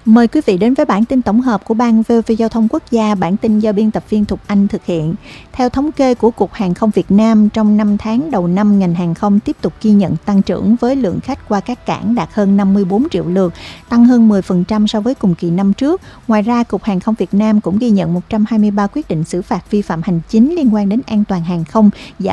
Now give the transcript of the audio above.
Mời quý vị đến với bản tin tổng hợp của Ban VOV Giao thông Quốc gia, bản tin do biên tập viên Thục Anh thực hiện. Theo thống kê của Cục Hàng không Việt Nam, trong 5 tháng đầu năm, ngành hàng không tiếp tục ghi nhận tăng trưởng với lượng khách qua các cảng đạt hơn 54 triệu lượt, tăng hơn 10% so với cùng kỳ năm trước. Ngoài ra, Cục Hàng không Việt Nam cũng ghi nhận 123 quyết định xử phạt vi phạm hành chính liên quan đến an toàn hàng không,